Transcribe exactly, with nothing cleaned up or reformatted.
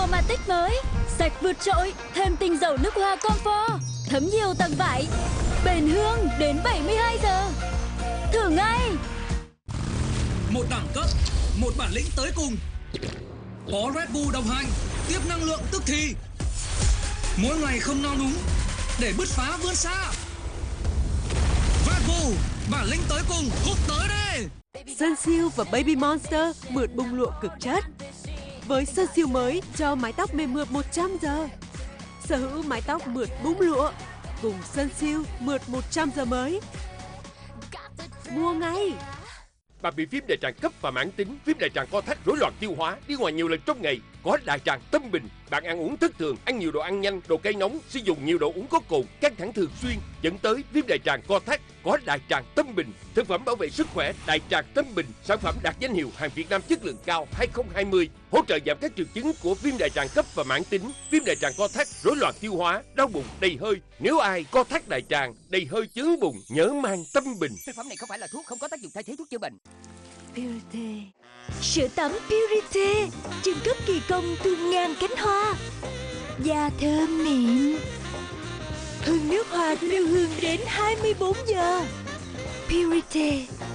mùa mà Tết mới. Sạch vượt trội, thêm tinh dầu nước hoa Comfort, thấm nhiều tầng vải, bền hương đến bảy mươi hai giờ. Thử ngay. Một đẳng cấp, một bản lĩnh tới cùng. Có Red Bull đồng hành, tiếp năng lượng tức thì. Mỗi ngày không nao núng, để bứt phá vươn xa. Red Bull, bản lĩnh tới cùng, hút tới đây. Sunsilk và Baby Monster mượt bung lụa cực chất. Với Sunsilk mới cho mái tóc mềm mượt một trăm giờ. Sở hữu mái tóc mượt bung lụa cùng Sunsilk mượt một trăm giờ mới. Mua ngay. Bạn bị viêm đại tràng cấp và mãn tính, viêm đại tràng co thắt, rối loạn tiêu hóa, đi ngoài nhiều lần trong ngày, có đại tràng tâm bình. Bạn ăn uống thất thường, ăn nhiều đồ ăn nhanh, đồ cay nóng, sử dụng nhiều đồ uống có cồn, căng thẳng thường xuyên dẫn tới viêm đại tràng co thắt, có đại tràng tâm bình. Thực phẩm bảo vệ sức khỏe đại tràng tâm bình, sản phẩm đạt danh hiệu hàng Việt Nam chất lượng cao hai không hai không, hỗ trợ giảm các triệu chứng của viêm đại tràng cấp và mãn tính, viêm đại tràng co thắt, rối loạn tiêu hóa, đau bụng, đầy hơi. Nếu ai co thắt đại tràng, đầy hơi, chướng bụng, nhớ mang tâm bình. Thực phẩm này không phải là thuốc, không có tác dụng thay thế thuốc chữa bệnh. Purité. Sữa tắm Purité, chân cướp kỳ công từ ngàn cánh hoa. Da thơm mịn, hương nước hoa lưu hương đến hai mươi bốn giờ. Purité.